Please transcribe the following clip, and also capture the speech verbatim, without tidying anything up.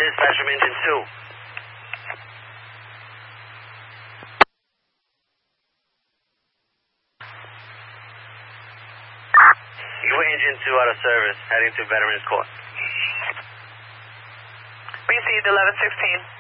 dispatch from engine two. You were engine two out of service, heading to Veterans Court. Received eleven sixteen.